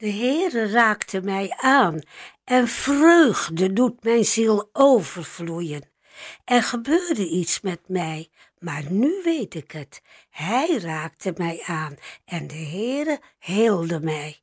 De Heere raakte mij aan en vreugde doet mijn ziel overvloeien. Er gebeurde iets met mij, maar nu weet ik het. Hij raakte mij aan en de Heere heelde mij.